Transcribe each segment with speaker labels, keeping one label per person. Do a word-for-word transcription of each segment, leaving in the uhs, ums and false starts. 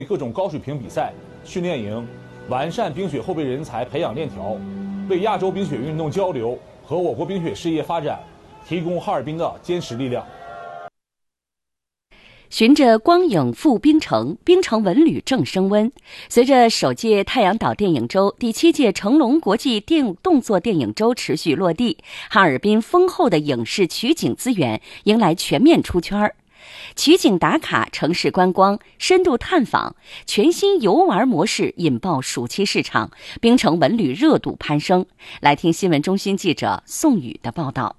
Speaker 1: 各种高水平比赛、训练营，完善冰雪后备人才培养链条，为亚洲冰雪运动交流和我国冰雪事业发展提供哈尔滨的坚实力量。
Speaker 2: 循着光影赴冰城，冰城文旅正升温。随着首届太阳岛电影周、第七届成龙国际电影动作电影周持续落地，哈尔滨丰厚的影视取景资源迎来全面出圈。取景打卡、城市观光、深度探访，全新游玩模式引爆暑期市场，冰城文旅热度攀升。来听新闻中心记者宋宇的报道。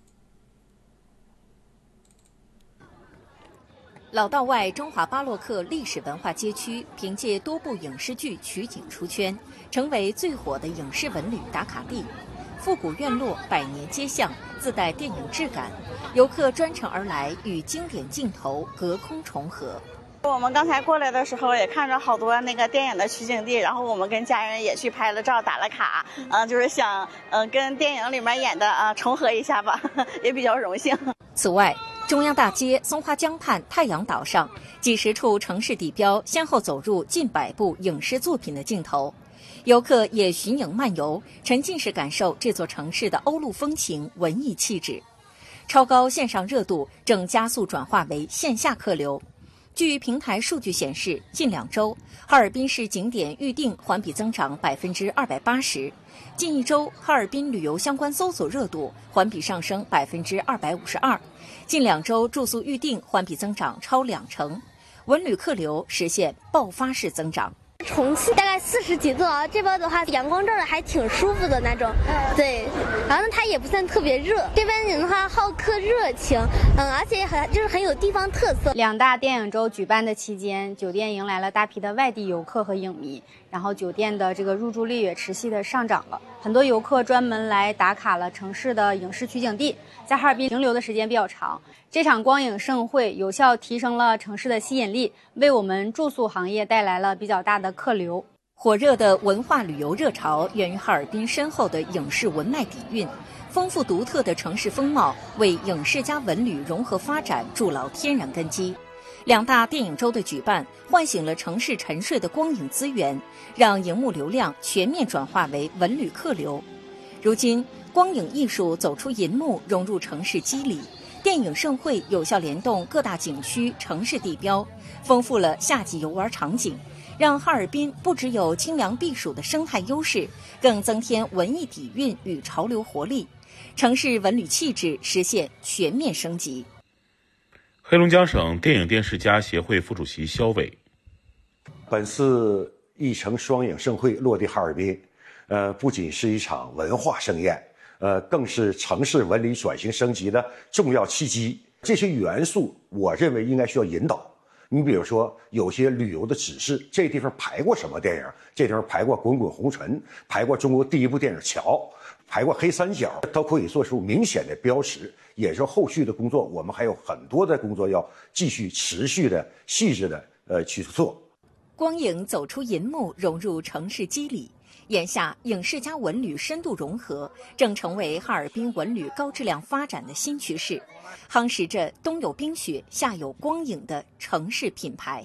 Speaker 3: 老道外中华巴洛克历史文化街区凭借多部影视剧取景出圈，成为最火的影视文旅打卡地。复古院落百年街巷，自带电影质感，游客专程而来，与经典镜头隔空重合。
Speaker 4: 我们刚才过来的时候也看着好多那个电影的取景地，然后我们跟家人也去拍了照打了卡，嗯、呃，就是想嗯、呃、跟电影里面演的啊、呃、重合一下吧，也比较荣幸。
Speaker 3: 此外，中央大街、松花江畔、太阳岛上几十处城市地标先后走入近百部影视作品的镜头，游客也寻影漫游，沉浸式感受这座城市的欧陆风情、文艺气质。超高线上热度正加速转化为线下客流。据平台数据显示，近两周哈尔滨市景点预订环比增长百分之二百八十，近一周哈尔滨旅游相关搜索热度环比上升百分之二百五十二，近两周住宿预订环比增长超两成，文旅客流实现爆发式增长。
Speaker 5: 重庆大概四十几度啊，这边的话阳光照着还挺舒服的那种，对，然后呢它也不算特别热，这边人的话好客热情，嗯，而且很就是很有地方特色。
Speaker 6: 两大电影周举办的期间，酒店迎来了大批的外地游客和影迷，然后酒店的这个入住率也持续的上涨了，很多游客专门来打卡了城市的影视取景地，在哈尔滨停留的时间比较长。这场光影盛会有效提升了城市的吸引力，为我们住宿行业带来了比较大的客流。
Speaker 3: 火热的文化旅游热潮源于哈尔滨深厚的影视文脉底蕴，丰富独特的城市风貌为影视加文旅融合发展筑牢天然根基。两大电影周的举办，唤醒了城市沉睡的光影资源，让荧幕流量全面转化为文旅客流。如今，光影艺术走出银幕，融入城市肌理。电影盛会有效联动各大景区、城市地标，丰富了夏季游玩场景，让哈尔滨不只有清凉避暑的生态优势，更增添文艺底蕴与潮流活力，城市文旅气质实现全面升级。
Speaker 7: 黑龙江省电影电视家协会副主席肖伟，
Speaker 8: 本次一城双影盛会落地哈尔滨，呃，不仅是一场文化盛宴。呃，更是城市文旅转型升级的重要契机。这些元素，我认为应该需要引导。你比如说，有些旅游的指示，这地方拍过什么电影？这地方拍过《滚滚红尘》，拍过中国第一部电影《桥》，拍过《黑三角》，都可以做出明显的标识。也是后续的工作，我们还有很多的工作要继续持续的、细致的呃去做。
Speaker 3: 光影走出银幕，融入城市肌理。眼下，影视加文旅深度融合，正成为哈尔滨文旅高质量发展的新趋势，夯实着冬有冰雪、夏有光影的城市品牌。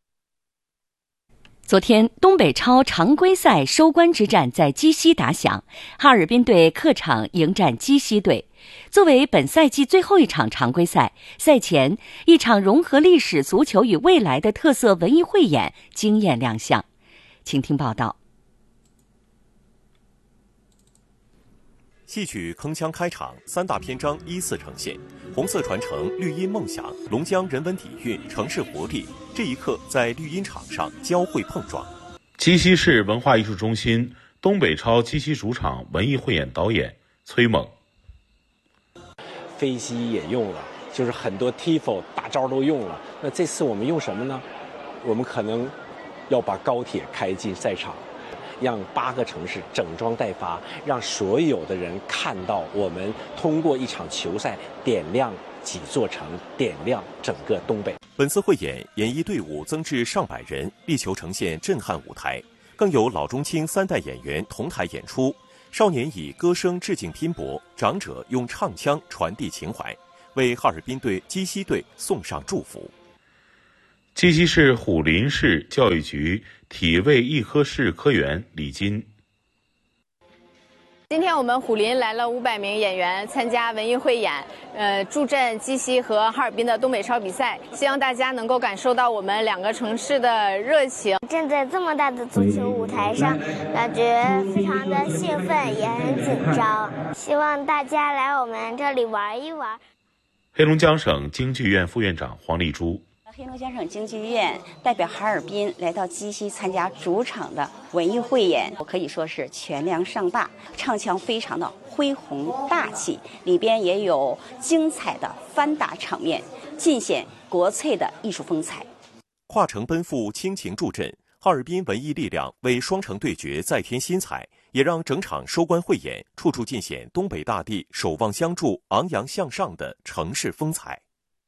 Speaker 2: 昨天，东北超常规赛收官之战在鸡西打响，哈尔滨队客场迎战鸡西队。作为本赛季最后一场常规赛，赛前一场融合历史足球与未来的特色文艺汇演惊艳亮相。请听报道。
Speaker 9: 戏曲铿锵开场，三大篇章依次呈现，红色传承、绿荫梦想、龙江人文底蕴、城市活力，这一刻在绿茵场上交汇碰撞。
Speaker 7: 鸡西市文化艺术中心东北超鸡西主场文艺汇演导演崔猛，
Speaker 10: 飞机也用了，就是很多 T I F O 大招都用了。那这次我们用什么呢？我们可能要把高铁开进赛场。让八个城市整装待发，让所有的人看到我们通过一场球赛点亮几座城，点亮整个东北。
Speaker 9: 本次汇演，演艺队伍增至上百人，力求呈现震撼舞台，更有老中青三代演员同台演出。少年以歌声致敬拼搏，长者用唱腔传递情怀，为哈尔滨队、鸡西队送上祝福。
Speaker 7: 鸡西市虎林市教育局体卫艺科室科员李金。
Speaker 11: 今天我们虎林来了五百名演员参加文艺汇演，呃，助阵鸡西和哈尔滨的东北超比赛，希望大家能够感受到我们两个城市的热情。
Speaker 12: 站在这么大的足球舞台上，感觉非常的兴奋，也很紧张。希望大家来我们这里玩一玩。
Speaker 7: 黑龙江省京剧院副院长黄丽珠。
Speaker 13: 黑龙江省京剧院代表哈尔滨来到鸡西参加主场的文艺汇演，我可以说是全量上大，唱腔非常的恢宏大气，里边也有精彩的翻打场面，尽显国粹的艺术风采。
Speaker 9: 跨城奔赴，倾情助阵，哈尔滨文艺力量为双城对决再添新彩，也让整场收官汇演处处尽显东北大地守望相助、昂扬向上的城市风采。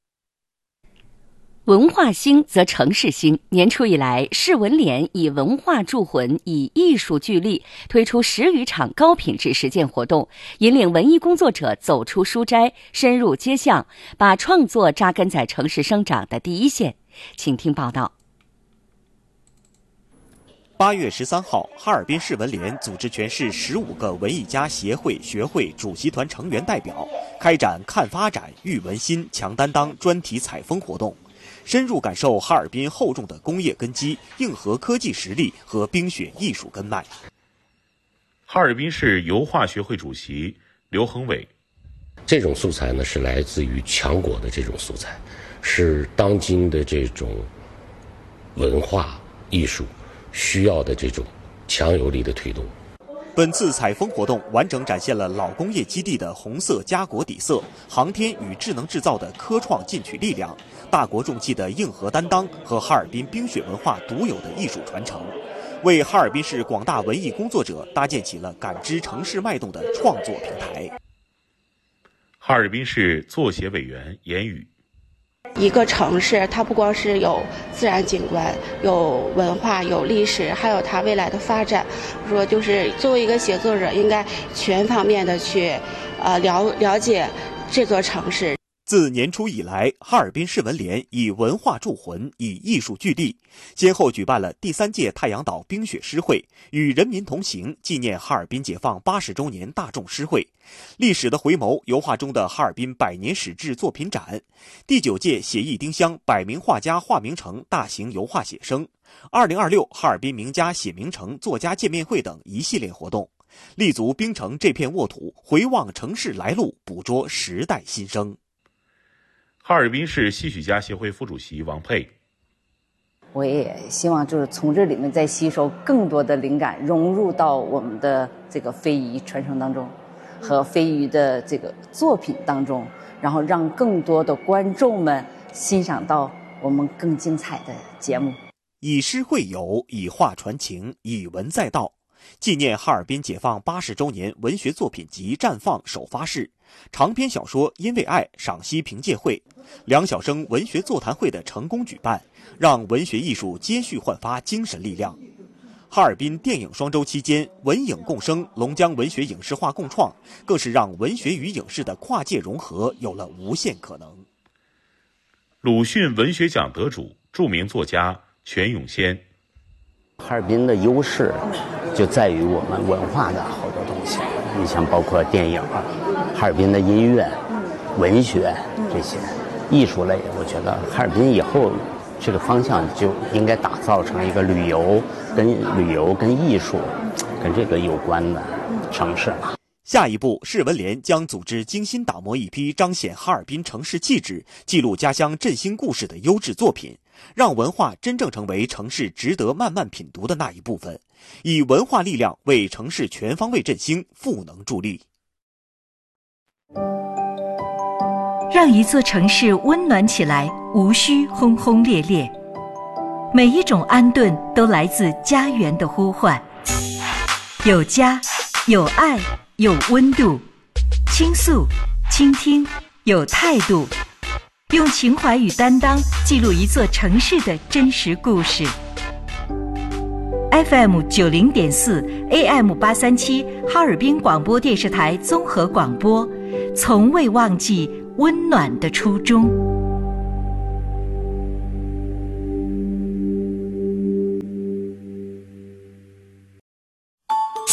Speaker 2: 文化兴则城市兴。年初以来，市文联以文化铸魂，以艺术聚力，推出十余场高品质实践活动，引领文艺工作者走出书斋，深入街巷，把创作扎根在城市生长的第一线。请听报道。
Speaker 14: 八月十三号，哈尔滨市文联组织全市十五个文艺家协会、学会主席团成员代表，开展看发展、育文心、强担当专题采风活动，深入感受哈尔滨厚重的工业根基、硬核科技实力和冰雪艺术根脉。
Speaker 7: 哈尔滨市油画学会主席刘恒伟，
Speaker 15: 这种素材呢是来自于强国的这种素材，是当今的这种文化艺术需要的这种强有力的推动。
Speaker 14: 本次采风活动完整展现了老工业基地的红色家国底色、航天与智能制造的科创进取力量、大国重器的硬核担当和哈尔滨冰雪文化独有的艺术传承，为哈尔滨市广大文艺工作者搭建起了感知城市脉动的创作平台。
Speaker 7: 哈尔滨市作协委员严宇，
Speaker 16: 一个城市它不光是有自然景观、有文化、有历史，还有它未来的发展。说就是作为一个写作者，应该全方面的去呃了了解这座城市。
Speaker 14: 自年初以来，哈尔滨市文联以文化铸魂，以艺术聚力，先后举办了第三届太阳岛冰雪诗会、与人民同行纪念哈尔滨解放八十周年大众诗会、历史的回眸油画中的哈尔滨百年史志作品展、第九届写意丁香百名画家画名城大型油画写生、二零二六哈尔滨名家写名城作家见面会等一系列活动，立足冰城这片沃土，回望城市来路，捕捉时代新生。
Speaker 7: 哈尔滨市戏曲家协会副主席王佩，
Speaker 17: 我也希望就是从这里面再吸收更多的灵感，融入到我们的这个非遗传承当中和非遗的这个作品当中，然后让更多的观众们欣赏到我们更精彩的节目。
Speaker 14: 以诗会友，以画传情，以文载道。纪念哈尔滨解放八十周年文学作品集绽放首发式，长篇小说《因为爱》赏析评鉴会，梁晓声文学座谈会的成功举办，让文学艺术接续焕发精神力量。哈尔滨电影双周期间，文影共生，龙江文学影视化共创，更是让文学与影视的跨界融合有了无限可能。
Speaker 7: 鲁迅文学奖得主、著名作家全永先，
Speaker 18: 哈尔滨的优势就在于我们文化的好多东西，你像包括电影、哈尔滨的音乐、文学这些艺术类，我觉得哈尔滨以后这个方向就应该打造成一个旅游跟旅游跟艺术跟这个有关的城市了。
Speaker 14: 下一步，市文联将组织精心打磨一批彰显哈尔滨城市气质、记录家乡振兴故事的优质作品，让文化真正成为城市值得慢慢品读的那一部分，以文化力量为城市全方位振兴赋能助力。
Speaker 19: 让一座城市温暖起来，无需轰轰烈烈。每一种安顿都来自家园的呼唤，有家，有爱，有温度，倾诉，倾听，有态度，用情怀与担当记录一座城市的真实故事。F M 九零点四 A M 八三七哈尔滨广播电视台综合广播，从未忘记温暖的初衷。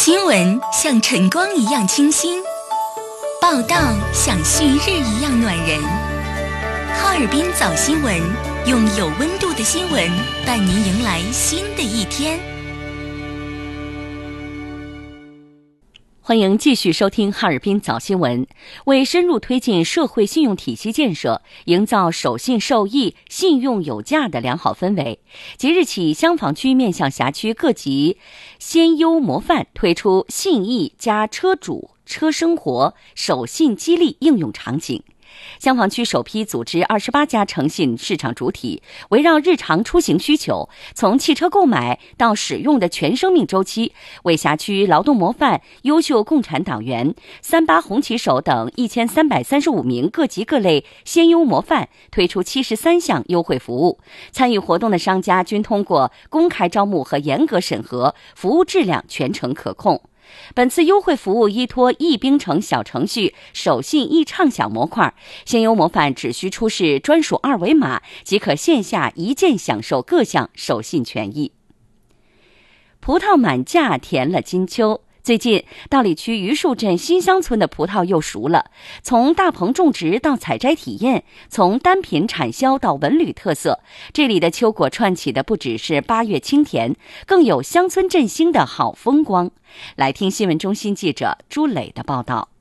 Speaker 20: 新闻像晨光一样清新，报道像旭日一样暖人。哈尔滨早新闻，用有温度的新闻伴您迎来新的一天。
Speaker 2: 欢迎继续收听哈尔滨早新闻。为深入推进社会信用体系建设，营造守信受益、信用有价的良好氛围，即日起，香坊区面向辖区各级先优模范推出信义加车主车生活守信激励应用场景。香坊区首批组织二十八家诚信市场主体，围绕日常出行需求，从汽车购买到使用的全生命周期，为辖区劳动模范、优秀共产党员、三八红旗手等一千三百三十五名各级各类先优模范推出七十三项优惠服务。参与活动的商家均通过公开招募和严格审核，服务质量全程可控。本次优惠服务依托易冰城小程序守信易畅享模块，先优模范只需出示专属二维码，即可线下一键享受各项守信权益。葡萄满架甜了金秋。最近，道里区榆树镇新乡村的葡萄又熟了。从大棚种植到采摘体验，从单品产销到文旅特色，这里的秋果串起的不只是八月清甜，更有乡村振兴的好风光。来听新闻中心记者朱磊的报道。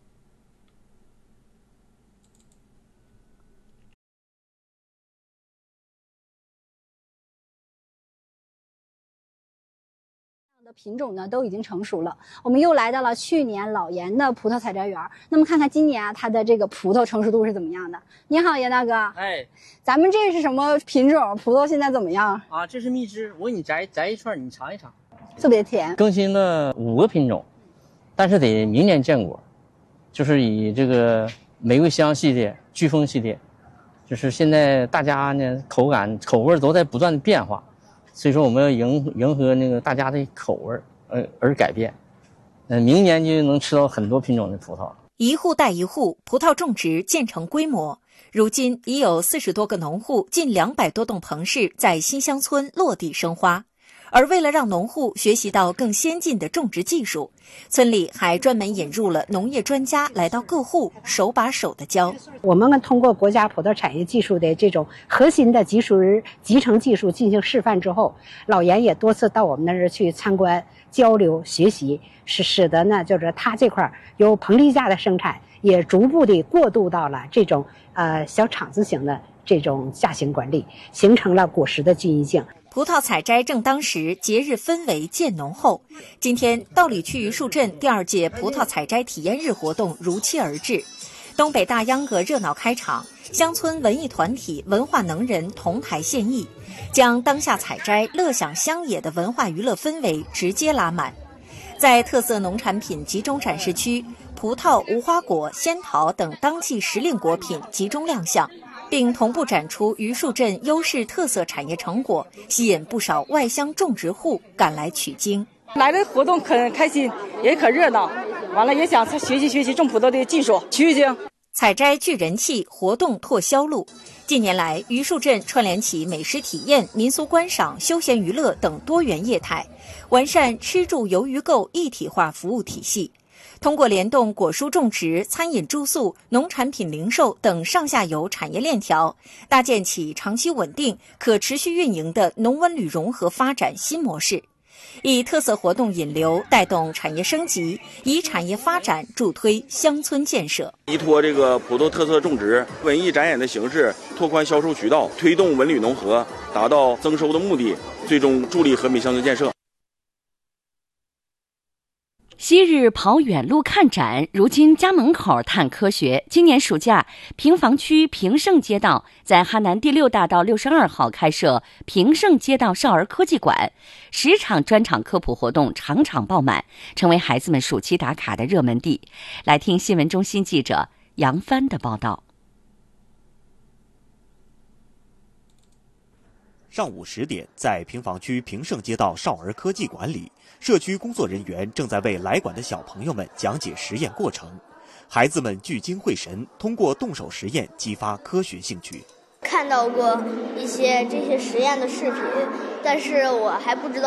Speaker 21: 品种呢都已经成熟了，我们又来到了去年老严的葡萄采摘园。那么看看今年啊，它的这个葡萄成熟度是怎么样的？你好，严大哥。
Speaker 22: 哎，
Speaker 21: 咱们这是什么品种？葡萄现在怎么样？
Speaker 22: 啊，这是蜜汁，我给你摘摘一串，你尝一尝。
Speaker 21: 特别甜。
Speaker 22: 更新了五个品种，但是得明年见果，就是以这个玫瑰香系列、飓风系列，就是现在大家呢口感口味都在不断的变化。所以说我们要迎迎合那个大家的口味而而改变，呃，明年就能吃到很多品种的葡萄。
Speaker 3: 一户带一户，葡萄种植渐成规模。如今已有四十多个农户，近两百多栋棚室在新乡村落地生花。而为了让农户学习到更先进的种植技术，村里还专门引入了农业专家来到各户手把手的教。
Speaker 23: 我们通过国家葡萄产业技术的这种核心的集成集成技术进行示范之后，老严也多次到我们那儿去参观交流学习，是使得呢就是他这块由棚立架的生产也逐步的过渡到了这种呃小厂子型的这种架型管理，形成了果实的均一性。
Speaker 3: 葡萄采摘正当时，节日氛围渐浓厚。今天，道里区榆树镇第二届葡萄采摘体验日活动如期而至，东北大秧歌热闹开场，乡村文艺团体、文化能人同台献艺，将当下采摘、乐享乡野的文化娱乐氛围直接拉满。在特色农产品集中展示区，葡萄、无花果、仙桃等当季时令果品集中亮相，并同步展出榆树镇优势特色产业成果，吸引不少外乡种植户赶来取经。
Speaker 24: 来的活动可开心，也可热闹，完了也想学习学习种葡萄的技术，取取经。
Speaker 3: 采摘聚人气，活动拓销路。近年来，榆树镇串联起美食体验、民俗观赏、休闲娱乐等多元业态，完善吃住游娱购一体化服务体系。通过联动果蔬种植、餐饮住宿、农产品零售等上下游产业链条，搭建起长期稳定、可持续运营的农文旅融合发展新模式，以特色活动引流，带动产业升级，以产业发展助推乡村建设。
Speaker 25: 依托这个葡萄特色种植、文艺展演的形式，拓宽销售渠道，推动文旅农合，达到增收的目的，最终助力和平乡村建设。
Speaker 2: 昔日跑远路看展，如今家门口探科学。今年暑假，平房区平盛街道在哈南第六大道六十二号开设平盛街道少儿科技馆，十场专场科普活动场场爆满，成为孩子们暑期打卡的热门地。来听新闻中心记者杨帆的报道。
Speaker 14: 上午十点，在平房区平盛街道少儿科技馆里，社区工作人员正在为来馆的小朋友们讲解实验过程。孩子们聚精会神，通过动手实验激发科学兴趣。
Speaker 5: 看到过一些这些实验的视频，但是我还不知道